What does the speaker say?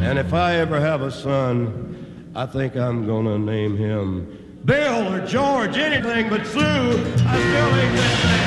And if I ever have a son, I think I'm gonna name him Bill or George, anything but Sue. I still ain't that name.